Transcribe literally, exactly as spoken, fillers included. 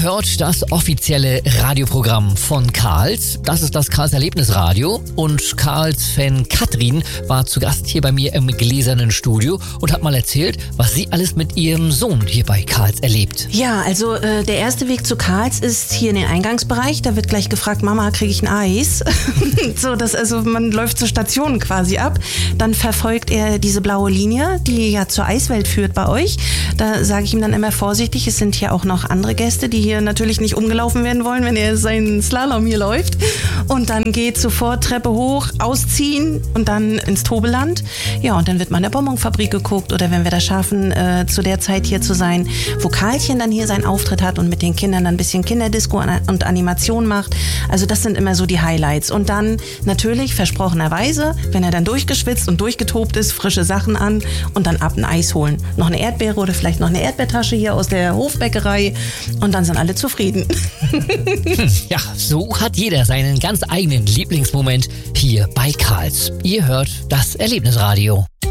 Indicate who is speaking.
Speaker 1: hört das offizielle Radioprogramm von Karls. Das ist das Karls Erlebnisradio. Und Karls Fan Katrin war zu Gast hier bei mir im gläsernen Studio und hat mal erzählt, was sie alles mit ihrem Sohn hier bei Karls erlebt.
Speaker 2: Ja, also äh, der erste Weg zu Karls ist hier in den Eingangsbereich. Da wird gleich gefragt, Mama, kriege ich ein Eis? So, das, also man läuft zur Station quasi ab. Dann verfolgt er diese blaue Linie, die ja zur Eiswelt führt bei euch. Da sage ich ihm dann immer vorsichtig, es sind hier auch noch andere Gäste, die hier natürlich nicht umgelaufen werden wollen, wenn er seinen Slalom hier läuft. Und dann geht sofort Treppe hoch, ausziehen und dann ins Tobeland. Ja, und dann wird mal in der Bonbonfabrik geguckt oder wenn wir das schaffen, äh, zu der Zeit hier zu sein, wo Karlchen dann hier seinen Auftritt hat und mit den Kindern dann ein bisschen Kinderdisco und Animation macht. Also das sind immer so die Highlights. Und dann natürlich versprochenerweise, wenn er dann durchgeschwitzt und durchgetobt ist, frische Sachen an und dann ab ein Eis holen. Noch eine Erdbeere oder vielleicht noch eine Erdbeertasche hier aus der Hofbäckerei und dann sind alle zufrieden.
Speaker 1: Ja, so hat jeder seinen ganz eigenen Lieblingsmoment hier bei Karls. Ihr hört das Erlebnisradio.